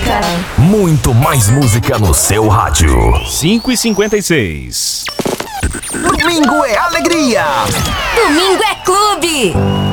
música. Muito mais música no seu rádio. 5h56. Domingo é alegria. Domingo é clube.